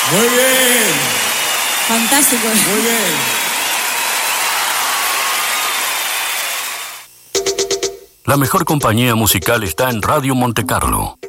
Muy bien. Fantástico. Muy bien. La mejor compañía musical está en Radio Monte Carlo.